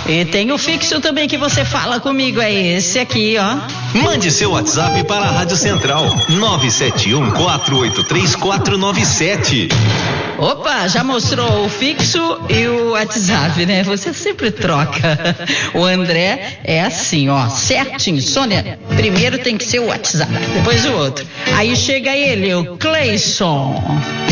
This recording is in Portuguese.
E tem o fixo também que você fala comigo, é esse aqui, ó. Mande seu WhatsApp para a Rádio Central, 971-483-497. Opa, já mostrou o fixo e o WhatsApp, né? Você sempre troca. O André é assim, ó, certinho. Sônia, primeiro tem que ser o WhatsApp, depois o outro. Aí chega ele, o Cleison.